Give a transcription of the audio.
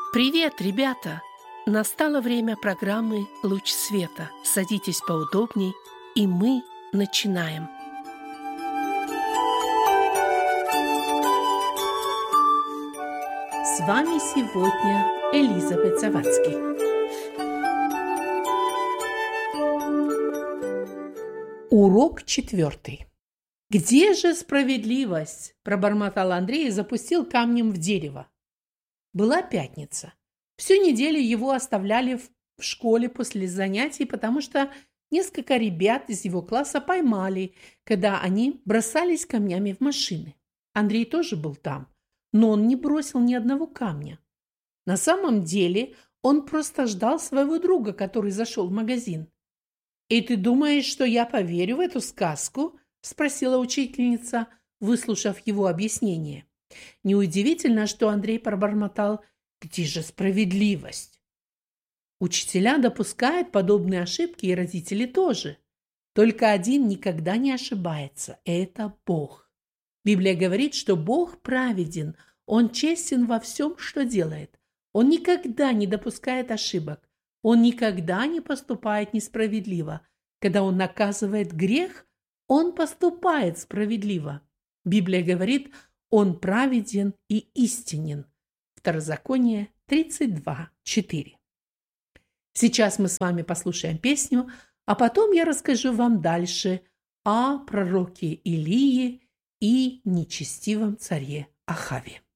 Привет, ребята! Настало время программы «Луч света». Садитесь поудобней, и мы начинаем. С вами сегодня Элизабет Завадский. Урок 4. «Где же справедливость?» – пробормотал Андрей и запустил камнем в дерево. Была пятница. Всю неделю его оставляли в школе после занятий, потому что несколько ребят из его класса поймали, когда они бросались камнями в машины. Андрей тоже был там, но он не бросил ни одного камня. На самом деле он просто ждал своего друга, который зашел в магазин. «И ты думаешь, что я поверю в эту сказку?» – спросила учительница, выслушав его объяснение. Неудивительно, что Андрей пробормотал: «Где же справедливость?» Учителя допускают подобные ошибки, и родители тоже. Только один никогда не ошибается – это Бог. Библия говорит, что Бог праведен, Он честен во всем, что делает. Он никогда не допускает ошибок. Он никогда не поступает несправедливо. Когда Он наказывает грех, Он поступает справедливо. Библия говорит: Он праведен и истинен. Второзаконие 32:4. Сейчас мы с вами послушаем песню, а потом я расскажу вам дальше о пророке Илии и нечестивом царе Ахаве.